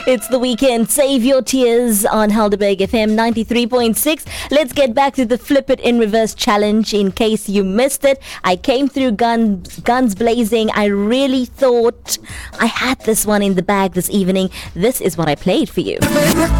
It's the weekend. Save your tears on Helderberg FM 93.6. Let's get back to the Flip It in Reverse challenge in case you missed it. I came through guns blazing. I really thought I had this one in the bag this evening. This is what I played for you.